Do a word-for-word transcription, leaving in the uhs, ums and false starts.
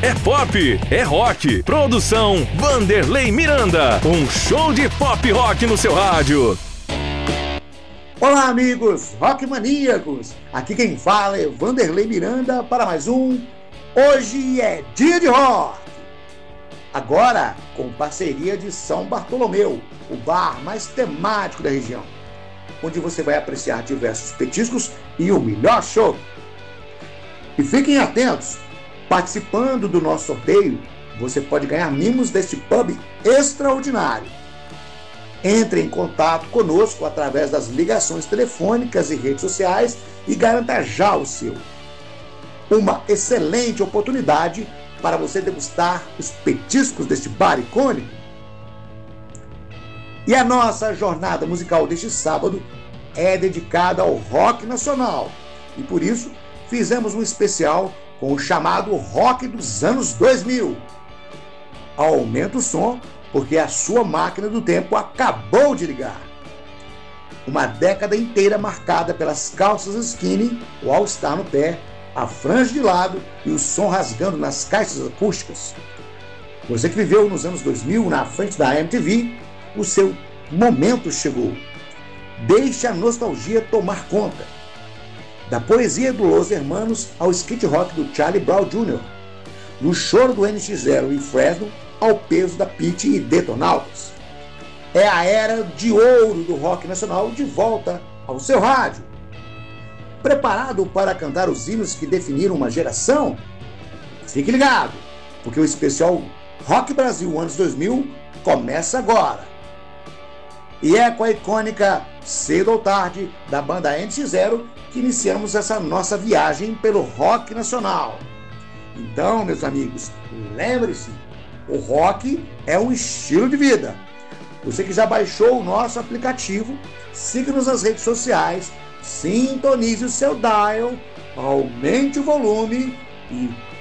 É pop, é rock. Produção Vanderlei Miranda. Um show de pop rock no seu rádio. Olá, amigos rock maníacos. Aqui quem fala é Vanderlei Miranda para mais um Hoje é Dia de Rock. Agora com parceria de São Bartolomeu, o bar mais temático da região, onde você vai apreciar diversos petiscos e o melhor show. E fiquem atentos, participando do nosso sorteio, você pode ganhar mimos deste pub extraordinário. Entre em contato conosco através das ligações telefônicas e redes sociais e garanta já o seu. Uma excelente oportunidade para você degustar os petiscos deste bar icônico. E a nossa jornada musical deste sábado é dedicada ao rock nacional. E por isso fizemos um especial com o chamado rock dos anos dois mil. Aumenta o som, porque a sua máquina do tempo acabou de ligar. Uma década inteira marcada pelas calças skinny, o all-star no pé, a franja de lado e o som rasgando nas caixas acústicas. Você que viveu nos anos dois mil na frente da M T V, o seu momento chegou. Deixe a nostalgia tomar conta. Da poesia do Los Hermanos ao skate rock do Charlie Brown Júnior, do choro do N X Zero e Fresno ao peso da Pitty e Detonautas. É a era de ouro do rock nacional de volta ao seu rádio. Preparado para cantar os hinos que definiram uma geração? Fique ligado, porque o especial Rock Brasil anos dois mil começa agora. E é com a icônica Cedo ou Tarde da banda N X Zero que iniciamos essa nossa viagem pelo rock nacional. Então, meus amigos, lembre-se, o rock é um estilo de vida. Você que já baixou o nosso aplicativo, siga-nos nas redes sociais, sintonize o seu dial, aumente o volume e